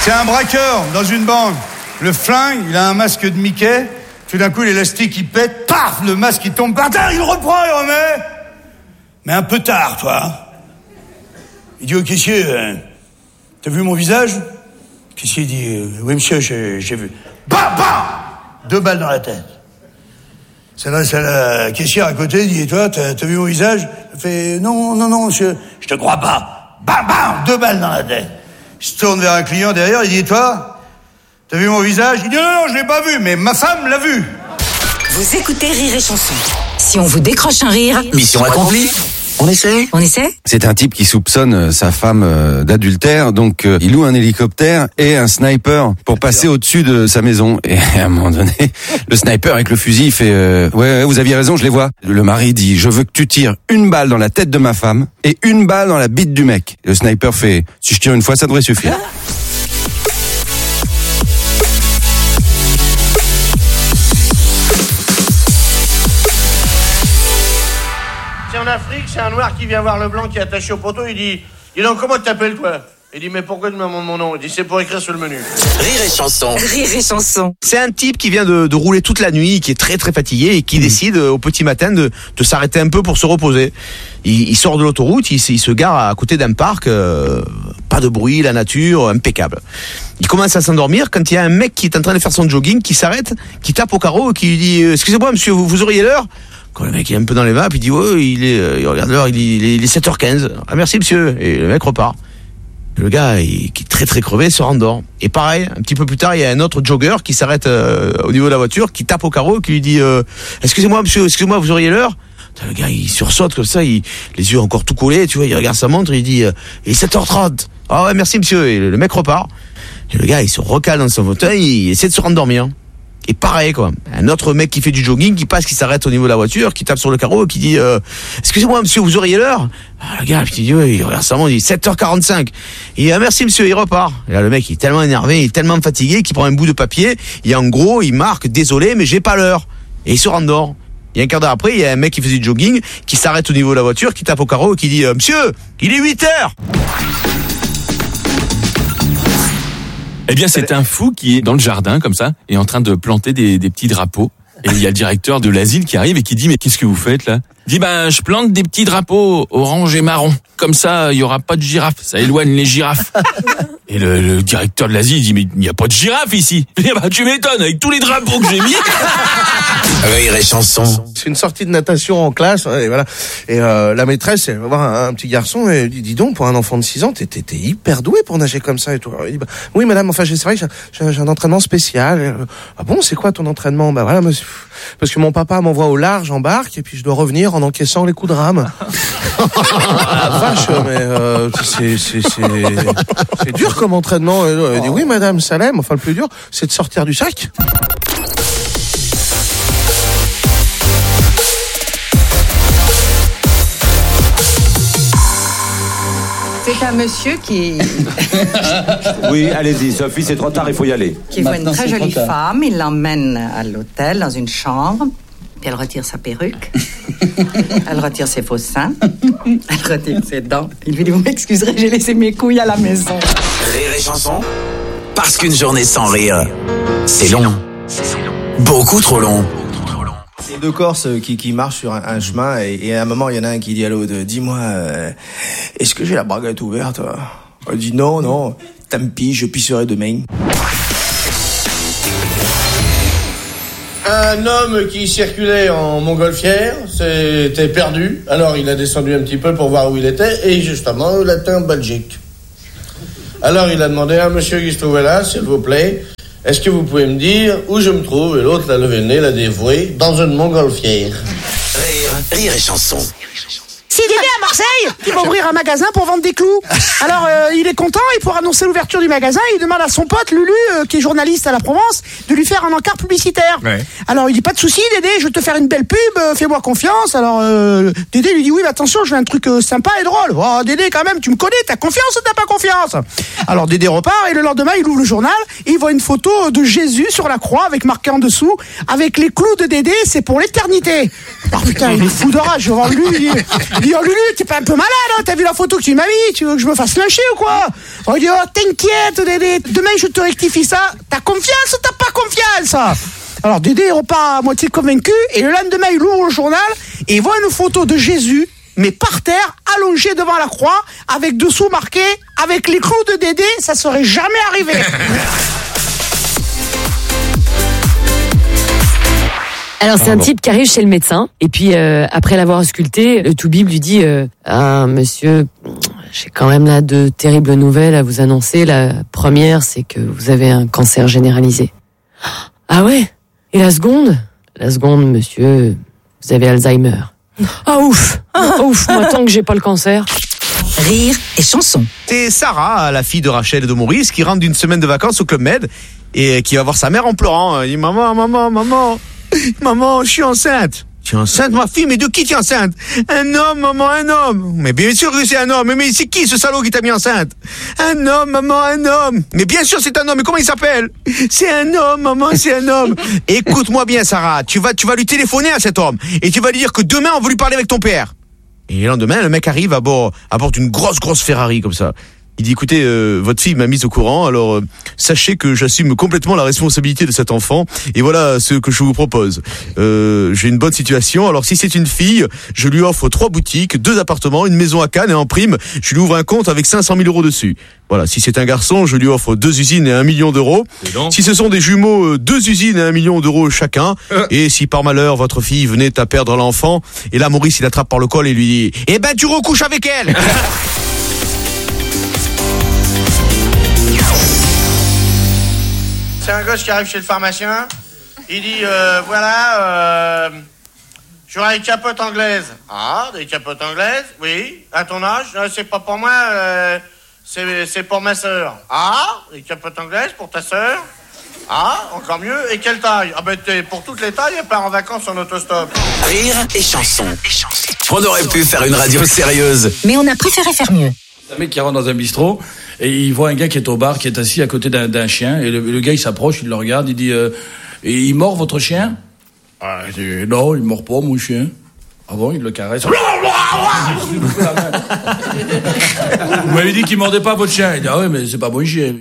C'est un braqueur dans une banque. Le flingue, il a un masque de Mickey. Tout d'un coup, l'élastique, il pète. Paf, le masque, il tombe par terre. Il le reprend, il remet. Mais un peu tard, toi. Il dit au caissier, t'as vu mon visage? Le caissier dit, oui, monsieur, j'ai vu. Bam, bam! 2 balles dans la tête. Ça la caissière à côté dit, toi, t'as vu mon visage? Elle fait, non, monsieur, je te crois pas. Bam, bam! 2 balles dans la tête. Il se tourne vers un client derrière, il dit, toi, t'as vu mon visage? Il dit, non, je l'ai pas vu, mais ma femme l'a vu. Vous écoutez Rire et Chanson. Si on vous décroche un rire, mission accomplie. On essaie. C'est un type qui soupçonne sa femme d'adultère, donc il loue un hélicoptère et un sniper pour passer au-dessus de sa maison. Et à un moment donné, le sniper avec le fusil il fait ouais, vous aviez raison, je les vois. Le mari dit, je veux que tu tires 1 balle dans la tête de ma femme et 1 balle dans la bite du mec. Le sniper fait, si je tire une fois, ça devrait suffire. En Afrique, c'est un noir qui vient voir le blanc qui est attaché au poteau, il dit donc comment t'appelles toi? Il dit mais pourquoi tu me demandes mon nom? Il dit c'est pour écrire sur le menu. Rire et Chanson. Rire et Chanson. C'est un type qui vient de rouler toute la nuit, qui est très très fatigué et qui décide au petit matin de s'arrêter un peu pour se reposer. Il sort de l'autoroute, il se gare à côté d'un parc, pas de bruit, la nature, impeccable. Il commence à s'endormir quand il y a un mec qui est en train de faire son jogging, qui s'arrête, qui tape au carreau et qui lui dit excusez-moi monsieur, vous auriez l'heure? Quand le mec est un peu dans les vapes, il dit ouais, il regarde l'heure, il est 7h15. Ah merci monsieur. Et le mec repart. Le gars, qui est très très crevé, se rendort. Et pareil, un petit peu plus tard, il y a un autre jogger qui s'arrête au niveau de la voiture, qui tape au carreau, qui lui dit excusez-moi monsieur, vous auriez l'heure? Le gars, il sursaute comme ça, les yeux encore tout collés, tu vois, il regarde sa montre, il dit il est 7h30. Ah ouais, merci monsieur. Et le mec repart. Et le gars, il se recale dans son fauteuil, il essaie de se rendormir. Et pareil quoi, un autre mec qui fait du jogging, qui passe, qui s'arrête au niveau de la voiture, qui tape sur le carreau, qui dit excusez-moi monsieur, vous auriez l'heure? Le gars il dit ouais, il regarde sa montre, il dit 7h45. Il dit merci monsieur, il repart. Et là le mec il est tellement énervé, il est tellement fatigué qu'il prend un bout de papier et en gros il marque désolé mais j'ai pas l'heure. Et il se rendort. Et un quart d'heure après, il y a un mec qui faisait du jogging, qui s'arrête au niveau de la voiture, qui tape au carreau et qui dit monsieur, il est 8h. Eh bien, c'est un fou qui est dans le jardin, comme ça, et en train de planter des petits drapeaux. Et il y a le directeur de l'asile qui arrive et qui dit, mais qu'est-ce que vous faites, là? Il dit, je plante des petits drapeaux orange et marron. Comme ça, il y aura pas de girafes. Ça éloigne les girafes. Et le directeur de l'asile dit, mais il n'y a pas de girafes ici. Tu m'étonnes, avec tous les drapeaux que j'ai mis. Rire et Chanson. C'est une sortie de natation en classe, et voilà. Et la maîtresse, elle va voir un petit garçon et elle dit, dis donc, pour un enfant de 6 ans, t'es hyper doué pour nager comme ça et tout. Alors, il dit, oui madame, enfin c'est vrai que j'ai un entraînement spécial. Ah bon, c'est quoi ton entraînement? Voilà, monsieur, parce que mon papa m'envoie au large en barque et puis je dois revenir en encaissant les coups de rame. Vache, mais c'est dur comme entraînement. Elle dit, oui madame, ça l'aime. Enfin le plus dur, c'est de sortir du sac. C'est un monsieur qui... Oui, allez-y, Sophie, c'est trop tard, il faut y aller. Qui voit une très jolie femme, il l'emmène à l'hôtel, dans une chambre, puis elle retire sa perruque, elle retire ses faux seins, elle retire ses dents. Il lui dit, vous m'excuserez, j'ai laissé mes couilles à la maison. Rire et Chanson. Parce qu'une journée sans rire, c'est long. Beaucoup trop long. C'est 2 Corses qui marchent sur un chemin et à un moment il y en a un qui dit à l'autre, dis-moi, est-ce que j'ai la braguette ouverte? Elle dit non, tant pis, je pisserai demain. Un homme qui circulait en montgolfière s'était perdu, alors il a descendu un petit peu pour voir où il était et justement il était en Belgique. Alors il a demandé à un monsieur qui se trouvait là, s'il vous plaît, est-ce que vous pouvez me dire où je me trouve? Et l'autre l'a levé le nez, l'a dévoué, dans une montgolfière. Rire et Chanson. C'est Dédé à Marseille qui va ouvrir un magasin pour vendre des clous. Alors il est content, et pour annoncer l'ouverture du magasin, il demande à son pote Lulu, qui est journaliste à la Provence, de lui faire un encart publicitaire. Ouais. Alors il dit, pas de souci Dédé, je vais te faire une belle pub, fais-moi confiance. Alors Dédé lui dit, oui mais attention, je veux un truc sympa et drôle. Oh Dédé, quand même, tu me connais, t'as confiance ou t'as pas confiance? Alors Dédé repart et le lendemain il ouvre le journal et il voit une photo de Jésus sur la croix avec marqué en dessous, avec les clous de Dédé, c'est pour l'éternité. Alors putain, il est fou de rage, je vais voir lui, Il dit, oh Lulu, t'es pas un peu malade, hein, t'as vu la photo que tu m'as mis, tu veux que je me fasse lyncher ou quoi? Il dit, oh t'inquiète Dédé, demain je te rectifie ça. T'as confiance ou t'as pas confiance? Alors Dédé repart à moitié convaincu, et le lendemain il ouvre le journal, et il voit une photo de Jésus, mais par terre, allongé devant la croix, avec dessous marqué, avec les clous de Dédé, ça serait jamais arrivé. Alors c'est un type qui arrive chez le médecin et puis après l'avoir ausculté, le toubib lui dit ah monsieur, j'ai quand même là de terribles nouvelles à vous annoncer. La première, c'est que vous avez un cancer généralisé. Ah ouais? Et la seconde? La seconde, monsieur, vous avez Alzheimer. Ah ouf, moi tant que j'ai pas le cancer. Rire et chanson. C'est Sarah, la fille de Rachel et de Maurice, qui rentre d'une semaine de vacances au Club Med et qui va voir sa mère en pleurant. Elle dit maman, je suis enceinte. Tu es enceinte, ma fille? Mais de qui tu es enceinte? Un homme, maman, un homme. Mais bien sûr que c'est un homme. Mais c'est qui ce salaud qui t'a mis enceinte? Un homme, maman, un homme. Mais bien sûr c'est un homme. Mais comment il s'appelle? C'est un homme, maman, c'est un homme. Écoute-moi bien, Sarah. Tu vas lui téléphoner à cet homme et tu vas lui dire que demain on veut lui parler avec ton père. Et le lendemain, le mec arrive à bord d'une grosse Ferrari comme ça. Il dit écoutez, votre fille m'a mise au courant, alors sachez que j'assume complètement la responsabilité de cet enfant et voilà ce que je vous propose. J'ai une bonne situation, alors si c'est une fille, je lui offre 3 boutiques, 2 appartements, une maison à Cannes et en prime, je lui ouvre un compte avec 500 000 € dessus. Voilà, si c'est un garçon, je lui offre 2 usines et 1 million d'euros. Si ce sont des jumeaux, 2 usines et 1 million d'euros chacun. Et si par malheur votre fille venait à perdre l'enfant, et là Maurice il attrape par le col et lui dit eh ben tu recouches avec elle. C'est un gosse qui arrive chez le pharmacien. Il dit j'aurais une capote anglaise. Ah, des capotes anglaises? Oui. À ton âge? C'est pas pour moi, c'est pour ma sœur. Ah, des capotes anglaises pour ta sœur? Ah, encore mieux. Et quelle taille? Ah ben pour toutes les tailles, elle part en vacances en autostop. Rire et chanson. On aurait pu faire une radio sérieuse. Mais on a préféré faire mieux. Un mec qui rentre dans un bistrot et il voit un gars qui est au bar, qui est assis à côté d'un chien, et le gars il s'approche, il le regarde, il dit et il mord votre chien? Ah, il dit non, il mord pas mon chien. Ah bon, il le caresse. Vous m'avez dit qu'il mordait pas votre chien. Il dit ah ouais, mais c'est pas mon chien.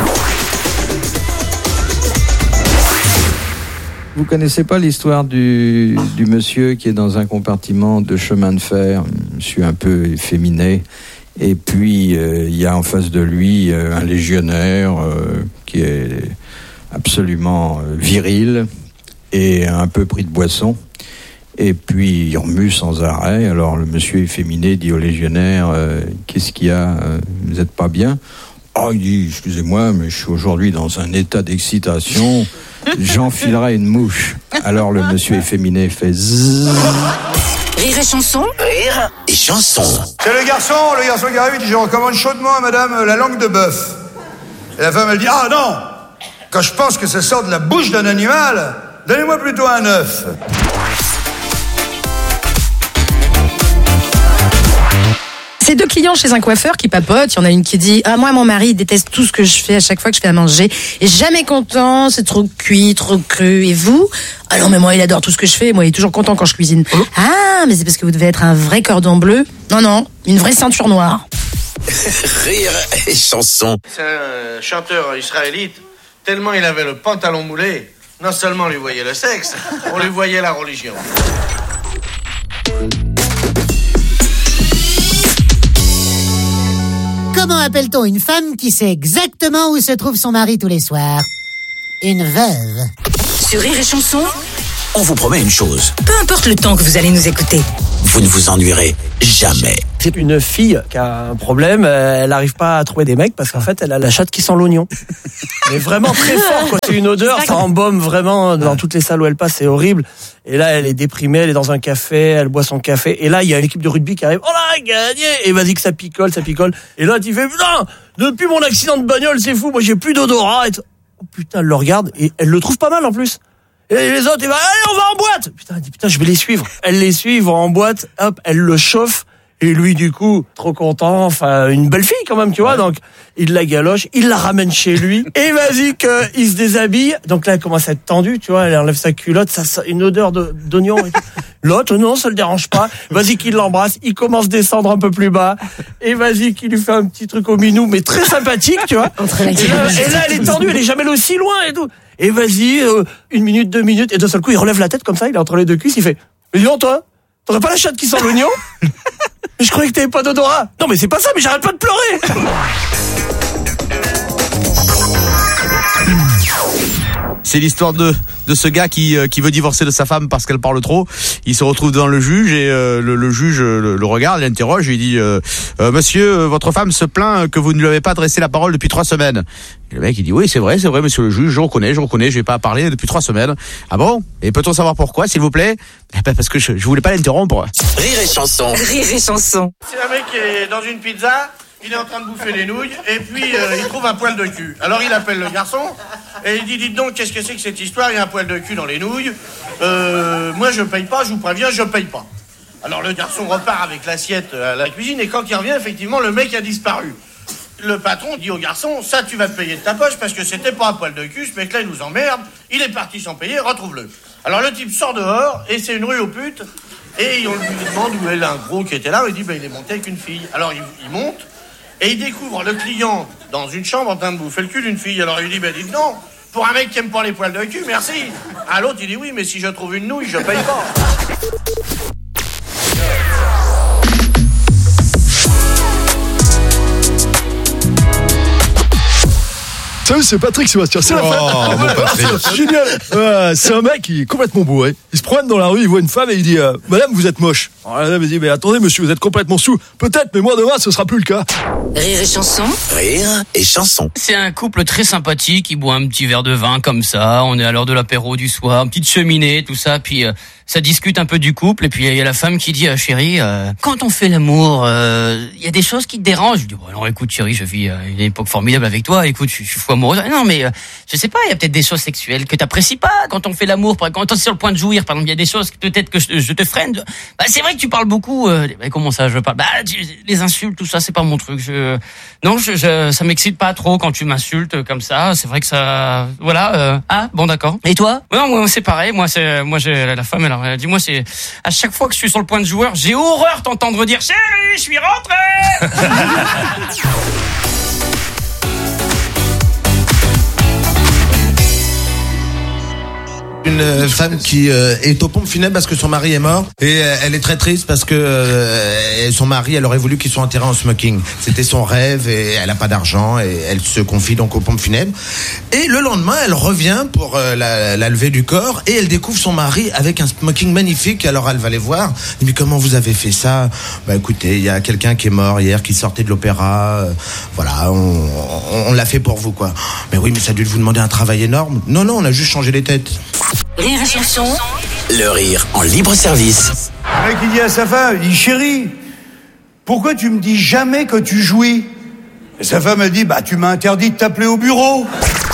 Vous connaissez pas l'histoire du monsieur qui est dans un compartiment de chemin de fer, monsieur un peu efféminé, et puis il y a en face de lui un légionnaire qui est absolument viril et un peu pris de boisson, et puis il remue sans arrêt. Alors le monsieur efféminé dit au légionnaire qu'est-ce qu'il y a, vous êtes pas bien? Oh, il dit excusez-moi, mais je suis aujourd'hui dans un état d'excitation. J'enfilerai une mouche. Alors le monsieur efféminé fait zzzz. Rire et chanson. Rire et chanson. C'est le garçon qui arrive, il dit je recommande chaudement à madame la langue de bœuf. Et la femme elle dit ah non, quand je pense que ça sort de la bouche d'un animal, donnez-moi plutôt un œuf. C'est 2 clients chez un coiffeur qui papotent. Il y en a une qui dit ah moi mon mari déteste tout ce que je fais à chaque fois que je fais à manger, et jamais content, c'est trop cuit, trop cru. Et vous? Ah non mais moi il adore tout ce que je fais, moi il est toujours content quand je cuisine. Ah mais c'est parce que vous devez être un vrai cordon bleu. Non, une vraie ceinture noire. Rire et chanson. C'est un chanteur israélite. Tellement il avait le pantalon moulé, non seulement on lui voyait le sexe, on lui voyait la religion. Comment appelle-t-on une femme qui sait exactement où se trouve son mari tous les soirs? Une veuve. Sur Rire et chanson, On vous promet une chose. peu importe le temps que vous allez nous écouter. Vous ne vous ennuierez jamais. C'est une fille qui a un problème, elle n'arrive pas à trouver des mecs parce qu'en fait elle a la chatte qui sent l'oignon. Mais vraiment très fort, quoi. C'est une odeur, ça embaume vraiment dans toutes les salles où elle passe, c'est horrible. Et là elle est déprimée, elle est dans un café, elle boit son café, et là il y a l'équipe de rugby qui arrive, oh là, gagné, et vas-y que ça picole. Et là tu fais, putain, depuis mon accident de bagnole c'est fou, moi j'ai plus d'odorat. Oh putain, elle le regarde et elle le trouve pas mal en plus. Et les autres, ils vont, allez, on va en boîte. Putain, elle dit, putain, je vais les suivre. Elle les suit, ils vont en boîte, hop, elle le chauffe. Et lui, du coup, trop content, enfin, une belle fille quand même, tu vois. Donc, il la galoche, il la ramène chez lui. Et vas-y qu'il se déshabille. Donc là, elle commence à être tendue, tu vois. Elle enlève sa culotte, ça sent une odeur d'oignon. Et tout. L'autre, non, ça le dérange pas. Vas-y qu'il l'embrasse. Il commence à descendre un peu plus bas. Et vas-y qu'il lui fait un petit truc au minou, mais très sympathique, tu vois. Et là, elle est tendue, elle est jamais aussi loin et tout. Et vas-y, 1 minute, 2 minutes. Et d'un seul coup, il relève la tête comme ça, il est entre les deux cuisses, il fait, mais dis donc, toi, t'aurais pas la chatte qui sent l'oignon? Je croyais que t'avais pas d'odorat. Non, mais c'est pas ça, mais j'arrête pas de pleurer. C'est l'histoire de ce gars qui veut divorcer de sa femme parce qu'elle parle trop. Il se retrouve devant le juge et le juge le regarde, l'interroge, il dit monsieur, votre femme se plaint que vous ne lui avez pas adressé la parole depuis 3 semaines. Et le mec il dit oui, c'est vrai monsieur le juge, je reconnais, je vais pas parler depuis 3 semaines. Ah bon? Et peut-on savoir pourquoi, s'il vous plaît? Eh ben parce que je voulais pas l'interrompre. Rire et chanson. Rire et chanson. C'est un mec qui est dans une pizza, il est en train de bouffer les nouilles, et puis il trouve un poil de cul. Alors il appelle le garçon, et il dit, dites donc, qu'est-ce que c'est que cette histoire? Il y a un poil de cul dans les nouilles. Moi je paye pas, je vous préviens, je paye pas. Alors le garçon repart avec l'assiette à la cuisine, et quand il revient, effectivement, le mec a disparu. Le patron dit au garçon, ça tu vas te payer de ta poche, parce que c'était pas un poil de cul, ce mec-là il nous emmerde, il est parti sans payer, retrouve-le. Alors le type sort dehors, et c'est une rue aux putes, et on lui demande où est un gros qui était là, il dit, il est monté avec une fille. Alors il monte, et il découvre le client dans une chambre en train de bouffer le cul d'une fille. Alors il dit, dites non, pour un mec qui aime pas les poils de cul, merci. À l'autre il dit, oui, mais si je trouve une nouille, je paye pas. Salut, c'est Patrick Sébastien, c'est la fête. C'est génial. C'est un mec qui est complètement bourré. Il se promène dans la rue, il voit une femme et il dit madame, vous êtes moche. Alors la dame dit, mais attendez monsieur, vous êtes complètement sous. Peut-être, mais moi demain ce sera plus le cas. Rire et chanson. Rire et chanson. C'est un couple très sympathique, ils boivent un petit verre de vin comme ça, on est à l'heure de l'apéro du soir, une petite cheminée, tout ça, puis ça discute un peu du couple, et puis il y a la femme qui dit chérie, quand on fait l'amour, il y a des choses qui te dérangent. Je dis, bon alors écoute chérie, je vis une époque formidable avec toi, écoute, je suis fou amoureuse. Non mais je sais pas, il y a peut-être des choses sexuelles que t'apprécies pas quand on fait l'amour, quand t'es sur le point de jouir, par exemple, il y a des choses peut-être que je te freine. Bah c'est vrai que tu parles beaucoup. Comment ça je parle? Les insultes, tout ça, c'est pas mon truc. Non, ça m'excite pas trop quand tu m'insultes comme ça. C'est vrai que ça, voilà. Bon d'accord. Et toi? Non, moi c'est pareil. Moi j'ai la femme. Alors dis-moi, c'est à chaque fois que je suis sur le point de jouer, j'ai horreur t'entendre dire chérie, je suis rentré. Une femme qui est aux pompes funèbres parce que son mari est mort et elle est très triste parce que son mari, elle aurait voulu qu'il soit enterré en smoking. C'était son rêve et elle a pas d'argent et elle se confie donc aux pompes funèbres. Et le lendemain, elle revient pour la levée du corps et elle découvre son mari avec un smoking magnifique. Alors elle va les voir. Elle dit, mais comment vous avez fait ça? Bah écoutez, il y a quelqu'un qui est mort hier, qui sortait de l'opéra. Voilà, on l'a fait pour vous quoi. Mais oui, mais ça a dû vous demander un travail énorme. Non, on a juste changé les têtes. Rire et chanson. Le rire en libre service. Le mec qui dit à sa femme, il dit chérie, pourquoi tu me dis jamais que tu jouis? Et sa femme a dit, tu m'as interdit de t'appeler au bureau.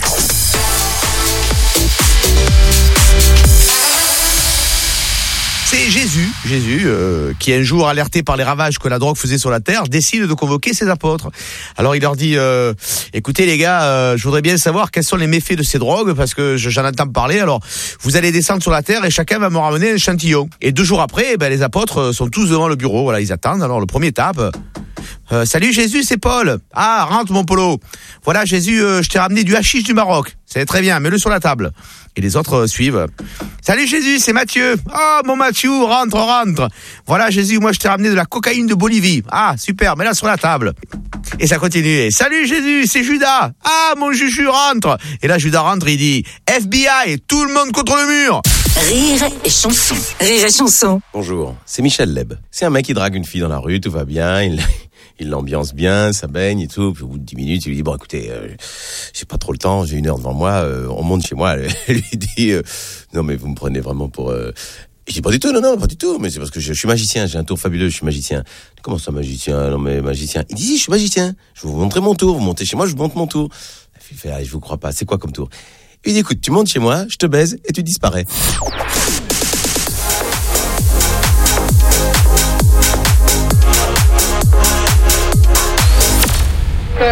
C'est Jésus, qui un jour, alerté par les ravages que la drogue faisait sur la terre, décide de convoquer ses apôtres. Alors il leur dit, écoutez les gars, je voudrais bien savoir quels sont les méfaits de ces drogues, parce que j'en entends parler. Alors vous allez descendre sur la terre et chacun va me ramener un échantillon. Et 2 jours après, les apôtres sont tous devant le bureau. Voilà, ils attendent. Alors le premier tape. Salut Jésus, c'est Paul. Ah, rentre mon polo. Voilà Jésus, je t'ai ramené du hashish du Maroc. C'est très bien, mets-le sur la table. Et les autres suivent. Salut Jésus, c'est Mathieu. Ah, mon Mathieu, rentre. Voilà Jésus, moi je t'ai ramené de la cocaïne de Bolivie. Ah, super, mets-la sur la table. Et ça continue. Salut Jésus, c'est Judas. Ah, mon Juju, rentre. Et là, Judas rentre, il dit FBI, tout le monde contre le mur. Rire et chanson. Rire et chanson. Bonjour, c'est Michel Leb. C'est un mec qui drague une fille dans la rue, tout va bien, il l'ambiance bien, ça baigne et tout. Puis au bout de 10 minutes, il lui dit, bon écoutez, j'ai pas trop le temps, j'ai 1 heure devant moi, on monte chez moi. Elle lui dit, non mais vous me prenez vraiment pour... Je dis pas du tout, non, pas du tout, mais c'est parce que je suis magicien, j'ai un tour fabuleux, je suis magicien. Comment ça magicien? Non mais magicien. Il dit, si, je suis magicien, je vais vous montrer mon tour, vous montez chez moi, je vous montre mon tour. La fille fait, allez, je vous crois pas, c'est quoi comme tour? Il dit, écoute, tu montes chez moi, je te baise et tu disparais.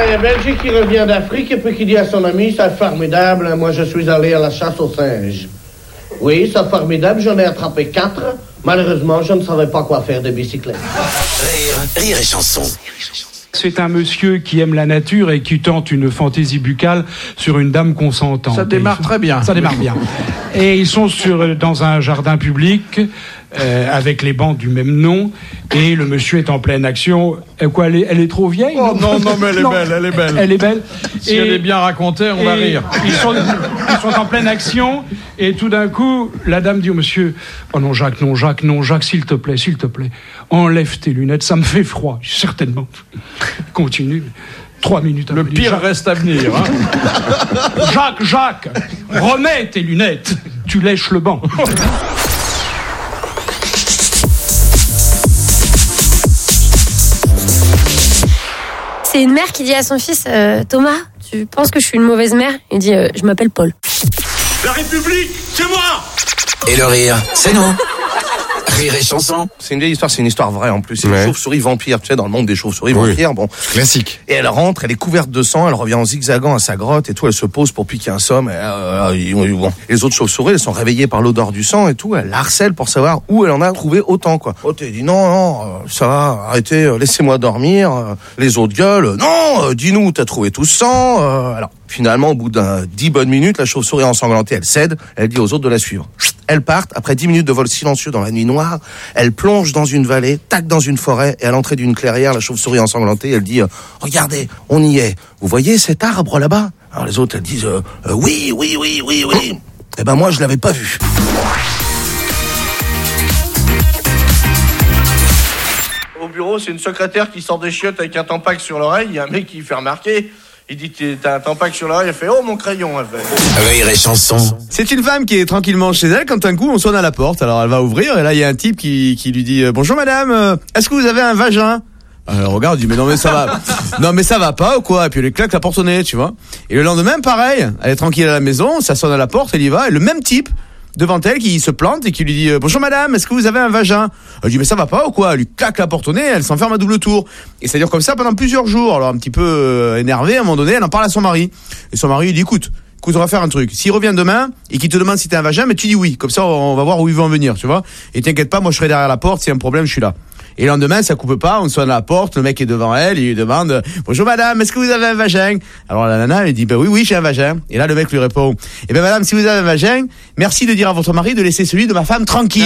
un Belge qui revient d'Afrique et puis qui dit à son ami, c'est formidable, moi je suis allé à la chasse aux singes. Oui, c'est formidable, j'en ai attrapé 4. Malheureusement, je ne savais pas quoi faire des bicyclettes. Rire et chanson. C'est un monsieur qui aime la nature et qui tente une fantaisie buccale sur une dame consentante. Ça démarre très bien. Ça démarre bien. Et ils sont dans un jardin public avec les bancs du même nom et le monsieur est en pleine action. Quoi, elle est trop vieille? Oh non, mais elle est belle, elle est belle. Elle est belle. Si elle est bien racontée, on va rire. Ils sont en pleine action et tout d'un coup, la dame dit au monsieur, oh non Jacques, s'il te plaît, enlève tes lunettes, ça me fait froid. Certainement. Continue. 3 minutes. Le pire reste à venir. Hein. Jacques, remets tes lunettes. Tu lèches le banc. C'est une mère qui dit à son fils, Thomas, tu penses que je suis une mauvaise mère? Il dit, je m'appelle Paul. La République, c'est moi! Et le rire, c'est nous. Rire et chanson. C'est une vieille histoire, c'est une histoire vraie en plus. C'est une chauve-souris vampire, tu sais, dans le monde des chauves-souris vampires. Bon. Classique. Et elle rentre, elle est couverte de sang, elle revient en zigzagant à sa grotte et tout, elle se pose pour piquer un somme. Bon. Les autres chauves-souris, elles sont réveillées par l'odeur du sang et tout, elle la harcèle pour savoir où elle en a trouvé autant, quoi. Oh, t'es dit non, ça va, arrêtez, laissez-moi dormir. Les autres gueulent, non, dis-nous où t'as trouvé tout ce sang. Alors, finalement, au bout d'un 10 bonnes minutes, la chauve-souris ensanglantée, elle cède, elle dit aux autres de la suivre. Elles partent, après 10 minutes de vol silencieux dans la nuit noire, elle plonge dans une vallée, tac dans une forêt, et à l'entrée d'une clairière, la chauve-souris ensanglantée, elle dit regardez, on y est. Vous voyez cet arbre là-bas? Alors les autres, elles disent oui. Eh ben moi, je l'avais pas vu. Au bureau, c'est une secrétaire qui sort des chiottes avec un tampac sur l'oreille, il y a un mec qui fait remarquer. Il dit, t'as un tampac sur l'oreille, elle fait, oh mon crayon, elle fait. Rire et chanson. C'est une femme qui est tranquillement chez elle quand un coup on sonne à la porte. Alors elle va ouvrir et là il y a un type qui lui dit bonjour madame, est-ce que vous avez un vagin? Elle regarde, il dit mais non mais ça va. Non mais ça va pas ou quoi? Et puis elle lui claque la porte au nez, tu vois. Et le lendemain pareil, elle est tranquille à la maison, ça sonne à la porte, elle y va et le même type devant elle qui se plante et qui lui dit bonjour madame, est-ce que vous avez un vagin? Elle dit mais ça va pas ou quoi? Elle lui claque la porte au nez, elle s'enferme à double tour. Et ça dure comme ça pendant plusieurs jours. Alors un petit peu énervée, à un moment donné, elle en parle à son mari. Et son mari il dit écoute, on va faire un truc. S'il revient demain et qu'il te demande si t'as un vagin, mais tu dis oui. Comme ça on va voir où il veut en venir, tu vois. Et t'inquiète pas, moi je serai derrière la porte, s'il y a un problème, je suis là. Et le lendemain, ça coupe pas, on sonne à la porte, le mec est devant elle, il lui demande bonjour madame, est-ce que vous avez un vagin? Alors la nana, elle dit oui, j'ai un vagin. Et là le mec lui répond eh ben madame, si vous avez un vagin, merci de dire à votre mari de laisser celui de ma femme tranquille.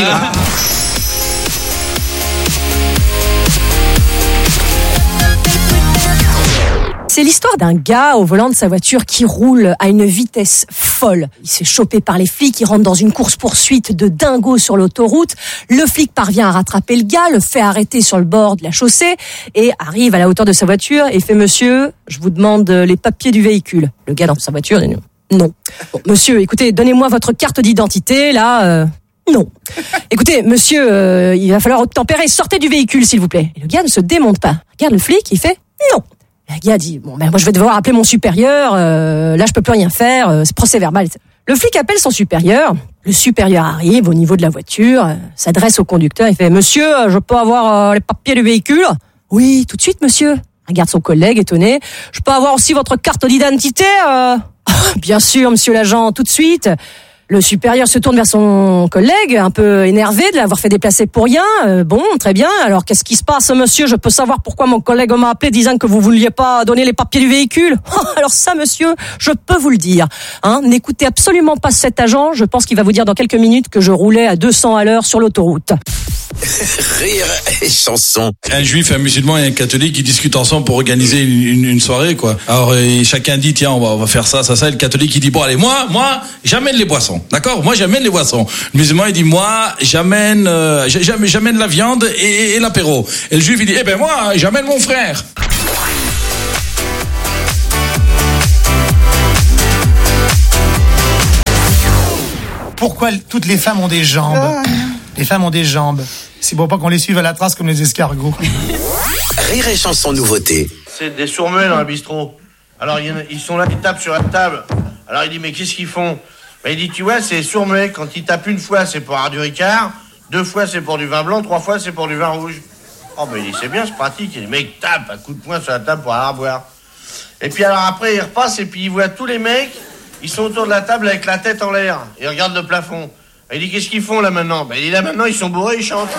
C'est l'histoire d'un gars au volant de sa voiture qui roule à une vitesse folle. Il se fait choper par les flics, il rentre dans une course-poursuite de dingo sur l'autoroute. Le flic parvient à rattraper le gars, le fait arrêter sur le bord de la chaussée et arrive à la hauteur de sa voiture et fait « Monsieur, je vous demande les papiers du véhicule ». Le gars dans sa voiture dit « Non ». Bon, monsieur, écoutez, donnez-moi votre carte d'identité, là... Non. Écoutez, monsieur, il va falloir obtempérer, sortez du véhicule, s'il vous plaît. Et le gars ne se démonte pas. Regarde le flic, il fait « Non ». Le gars dit bon ben moi je vais devoir appeler mon supérieur, là je peux plus rien faire, c'est procès verbal. Le flic appelle son supérieur, le supérieur arrive au niveau de la voiture, s'adresse au conducteur, il fait monsieur, je peux avoir les papiers du véhicule? Oui, tout de suite monsieur. Regarde son collègue étonné, je peux avoir aussi votre carte d'identité? Bien sûr monsieur l'agent, tout de suite. Le supérieur se tourne vers son collègue, un peu énervé de l'avoir fait déplacer pour rien. Bon, très bien. Alors, qu'est-ce qui se passe, monsieur? Je peux savoir pourquoi mon collègue m'a appelé disant que vous vouliez pas donner les papiers du véhicule? Alors ça, monsieur, je peux vous le dire. N'écoutez absolument pas cet agent. Je pense qu'il va vous dire dans quelques minutes que je roulais à 200 à l'heure sur l'autoroute. Rire et chanson. Un juif, un musulman et un catholique qui discutent ensemble pour organiser une soirée, quoi. Alors chacun dit tiens on va faire ça. Et le catholique il dit bon allez moi j'amène les boissons, d'accord? Moi j'amène les boissons. Le musulman il dit moi j'amène la viande et l'apéro. Et le juif il dit eh ben moi j'amène mon frère. Pourquoi toutes les femmes ont des jambes? Les femmes ont des jambes. C'est pour pas qu'on les suive à la trace comme les escargots. Rire et chanson nouveauté. C'est des sourds-muets dans un bistrot. Alors ils sont là, ils tapent sur la table. Alors il dit mais qu'est-ce qu'ils font? Il dit tu vois c'est sourds-muets, quand ils tapent une fois c'est pour avoir du Ricard, 2 fois c'est pour du vin blanc, 3 fois c'est pour du vin rouge. Oh mais il dit c'est bien, c'est pratique. Et les mecs tapent à coups de poing sur la table pour avoir à boire. Et puis alors après, il repasse et puis il voit tous les mecs, ils sont autour de la table avec la tête en l'air. Ils regardent le plafond. Il dit, qu'est-ce qu'ils font là maintenant? Il dit, là maintenant, ils sont bourrés, ils chantent.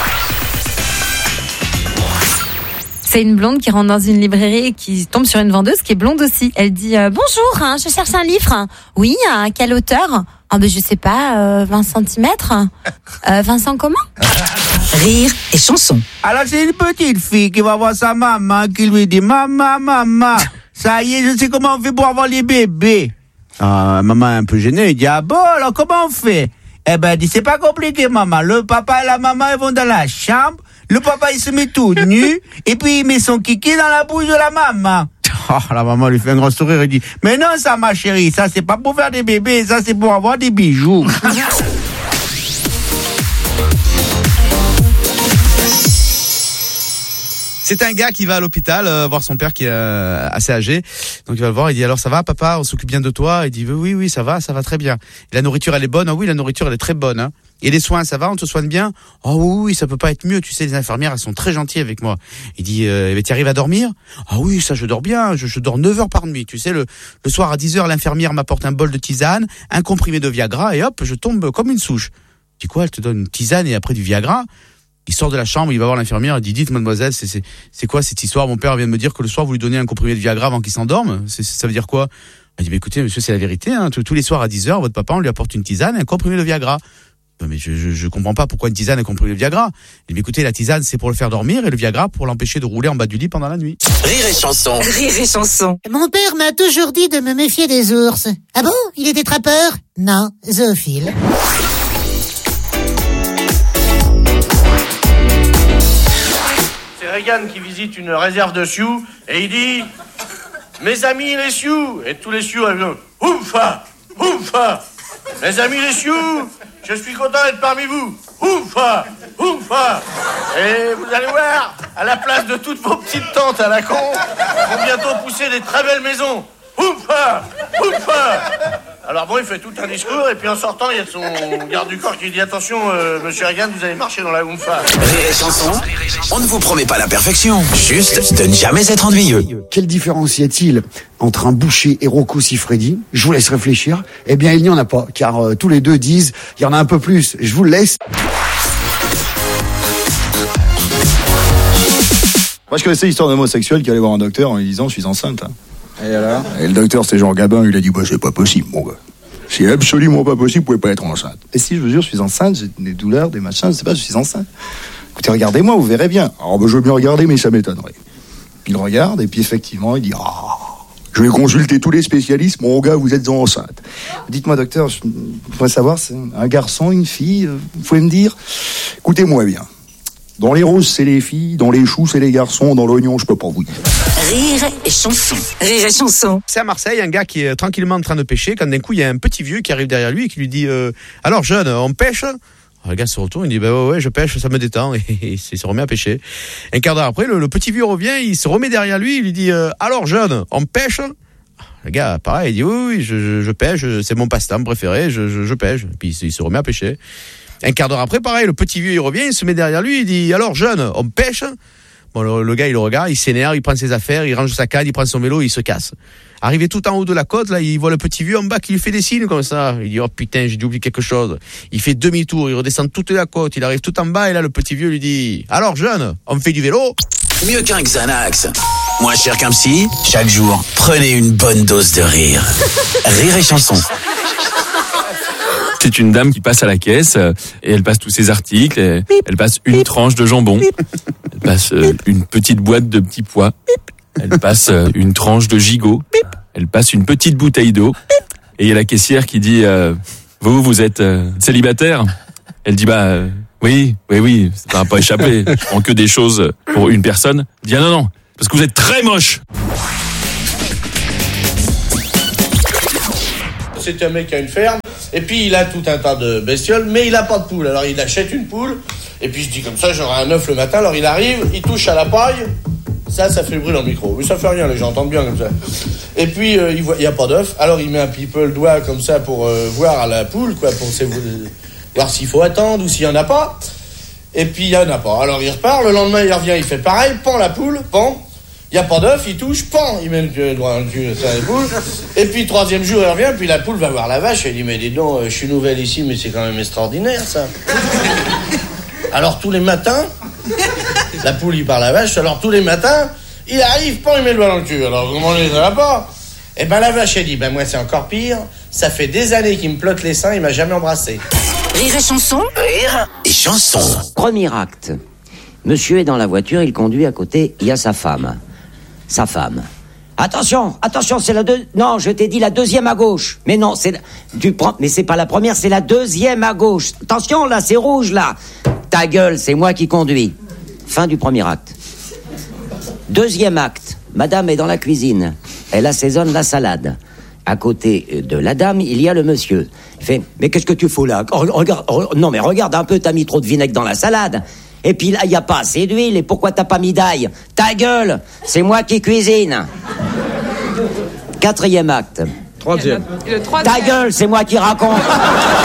C'est une blonde qui rentre dans une librairie et qui tombe sur une vendeuse qui est blonde aussi. Elle dit bonjour, je cherche un livre. Oui, à quelle hauteur? Je sais pas, 20 cm. Vincent comment? Rire et chanson. Alors c'est une petite fille qui va voir sa maman qui lui dit maman, ça y est, je sais comment on fait pour avoir les bébés. Maman est un peu gênée, elle dit bon alors comment on fait? Elle dit c'est pas compliqué maman, le papa et la maman ils vont dans la chambre. Le papa, il se met tout nu, et puis il met son kiki dans la bouche de la maman. La maman lui fait un grand sourire et dit, mais non, ça, ma chérie, ça, c'est pas pour faire des bébés, ça, c'est pour avoir des bijoux. C'est un gars qui va à l'hôpital voir son père qui est assez âgé. Donc il va le voir, il dit alors ça va papa, on s'occupe bien de toi? Il dit oui ça va très bien. Et la nourriture elle est bonne? Ah oui, la nourriture elle est très bonne. Et les soins, ça va, on te soigne bien? Oh oui, ça peut pas être mieux, tu sais, les infirmières elles sont très gentilles avec moi. Il dit tu arrives à dormir? Ah oui, ça je dors bien, je dors 9 heures par nuit. Tu sais, le soir à 10 heures, l'infirmière m'apporte un bol de tisane, un comprimé de Viagra et hop, je tombe comme une souche. Je dis quoi, elle te donne une tisane et après du Viagra? Il sort de la chambre, il va voir l'infirmière, il dit dites mademoiselle, c'est quoi cette histoire? Mon père vient de me dire que le soir vous lui donnez un comprimé de Viagra avant qu'il s'endorme. Ça veut dire quoi? Elle dit écoutez monsieur, c'est la vérité, tous les soirs à 10h, votre papa on lui apporte une tisane et un comprimé de Viagra. Mais je comprends pas pourquoi une tisane et un comprimé de Viagra. Il dit écoutez, la tisane c'est pour le faire dormir et le Viagra pour l'empêcher de rouler en bas du lit pendant la nuit. Rire et chanson. Rire et chanson. Mon père m'a toujours dit de me méfier des ours. Ah bon? Il était trappeur? Non, zoophile. C'est Reagan qui visite une réserve de sioux et il dit mes amis les sioux, et tous les sioux arrivent oufa, oufa. Mes amis les sioux, je suis content d'être parmi vous. Oufa, oufa. Et vous allez voir, à la place de toutes vos petites tantes à la con, vont bientôt pousser des très belles maisons. Oufa, oufa. Alors bon, il fait tout un discours et puis en sortant, il y a son garde du corps qui dit attention, monsieur Reagan, vous allez marcher dans la Oumfa. Rire et chanson, on ne vous promet pas la perfection, juste de ne jamais être ennuyeux. Quelle différence y a-t-il entre un boucher et Rocco Siffredi? Je vous laisse réfléchir. Eh bien, il n'y en a pas, car tous les deux disent il y en a un peu plus. Je vous le laisse. Moi, je connaissais l'histoire d'un homosexuel qui allait voir un docteur en lui disant je suis enceinte. Et alors? Et le docteur, c'est Jean Gabin, il a dit c'est pas possible, mon gars. C'est absolument pas possible, vous pouvez pas être enceinte. Et si, je vous jure, je suis enceinte, j'ai des douleurs, des machins, je sais pas, je suis enceinte. Écoutez, regardez-moi, vous verrez bien. Alors, je veux bien regarder, mais ça m'étonnerait. Puis il regarde, et puis effectivement, il dit je vais consulter tous les spécialistes, mon gars, vous êtes enceinte. Dites-moi, docteur, je voudrais savoir, c'est un garçon, une fille, vous pouvez me dire? Écoutez-moi bien. Dans les roses, c'est les filles, dans les choux, c'est les garçons, dans l'oignon, je peux pas vous dire. Rire et chanson. Rire et chanson. C'est à Marseille, un gars qui est tranquillement en train de pêcher, quand d'un coup, il y a un petit vieux qui arrive derrière lui et qui lui dit alors jeune, on pêche? Le gars se retourne, il dit ouais, je pêche, ça me détend, et il se remet à pêcher. Un quart d'heure après, le petit vieux revient, il se remet derrière lui, il lui dit alors jeune, on pêche? Le gars, pareil, il dit oui, je pêche, c'est mon passe-temps préféré, je pêche. Puis il se remet à pêcher. Un quart d'heure après, pareil, le petit vieux, il revient, il se met derrière lui, il dit alors jeune, on pêche? Bon, le gars, il le regarde, il s'énerve, il prend ses affaires, il range sa canne, il prend son vélo, il se casse. Arrivé tout en haut de la côte, là, il voit le petit vieux en bas qui lui fait des signes comme ça. Il dit oh putain, j'ai dû oublier quelque chose. Il fait demi-tour, il redescend toute la côte, il arrive tout en bas et là, le petit vieux lui dit alors jeune, on fait du vélo? Mieux qu'un Xanax, moins cher qu'un psy, chaque jour, prenez une bonne dose de rire. Rire et chanson. C'est une dame qui passe à la caisse et elle passe tous ses articles. Et elle passe une tranche de jambon. Elle passe une petite boîte de petits pois. Elle passe une tranche de gigot. Elle passe une petite bouteille d'eau. Et il y a la caissière qui dit vous êtes célibataire? Elle dit oui, ça va pas échapper. Je prends que des choses pour une personne. Elle dit non, parce que vous êtes très moche. C'est un mec qui a une ferme, et puis il a tout un tas de bestioles, mais il a pas de poule. Alors il achète une poule, et puis je dis comme ça, j'aurai un œuf le matin. Alors il arrive, il touche à la paille, ça fait le bruit dans le micro. Mais ça fait rien, les gens entendent bien comme ça. Et puis il y a pas d'œuf, alors il met un petit peu le doigt comme ça pour voir à la poule, quoi, pour voir s'il faut attendre ou s'il y en a pas. Et puis il y en a pas. Alors il repart, le lendemain il revient, il fait pareil, pend la poule, il y a pas d'œuf, il touche, pan, il met le doigt dans le cul, ça les poules. Et puis 3e jour, elle revient, puis la poule va voir la vache, elle dit, mais dis donc, je suis nouvelle ici, mais c'est quand même extraordinaire, ça. Alors tous les matins, la poule, il parle à la vache, alors tous les matins, il arrive, pan, il met le doigt dans le cul. Alors comment ça va pas? Eh ben la vache, elle dit, ben moi c'est encore pire, ça fait des années qu'il me plotte les seins, il m'a jamais embrassé. Rire et chanson. Rire et chanson. Premier acte. Monsieur est dans la voiture, il conduit à côté, il y a sa femme. Sa femme. Attention, c'est la deuxième. Non, je t'ai dit la deuxième à gauche. Mais non, mais c'est pas la première, c'est la deuxième à gauche. Attention, là, c'est rouge, là. Ta gueule, c'est moi qui conduis. Fin du premier acte. Deuxième acte. Madame est dans la cuisine. Elle assaisonne la salade. À côté de la dame, il y a le monsieur. Il fait, mais qu'est-ce que tu fous là? Non, mais regarde un peu, t'as mis trop de vinaigre dans la salade. Et puis là, il n'y a pas assez d'huile, et pourquoi t'as pas mis d'ail? Ta gueule, c'est moi qui cuisine. 4e acte. 3e. Ta gueule, c'est moi qui raconte.